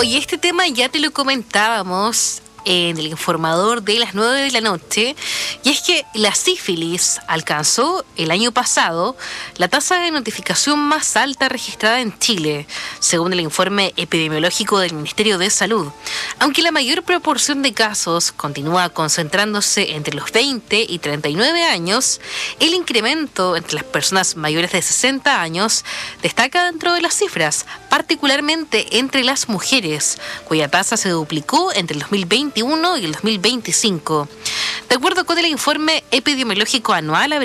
Oye, este tema ya te lo comentábamos en el informador de las 9 de la noche, y es que la sífilis alcanzó el año pasado la tasa de notificación más alta registrada en Chile, según el informe epidemiológico del Ministerio de Salud. Aunque la mayor proporción de casos continúa concentrándose entre los 20 y 39 años, el incremento entre las personas mayores de 60 años destaca dentro de las cifras, particularmente entre las mujeres, cuya tasa se duplicó entre el 2021 y el 2025. De acuerdo con el informe epidemiológico anual